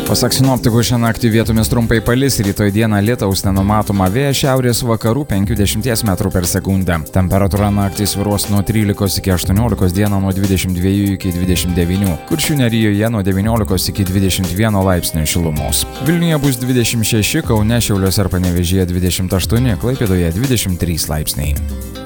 Pasak sinoptikų, šią naktį vietomis trumpai palis, rytoj dieną lietaus nenumatoma, vėjas šiaurės vakarų 50 m/s. Temperatūra naktį svyruos nuo 13 iki 18, dieną nuo 22 iki 29, Kuršių nerijoje nuo 19 iki 21 laipsnių šilumos. Vilniuje bus 26, Kaune, Šiauliuose ir Panevėžyje 28, Klaipėdoje 23 laipsniai.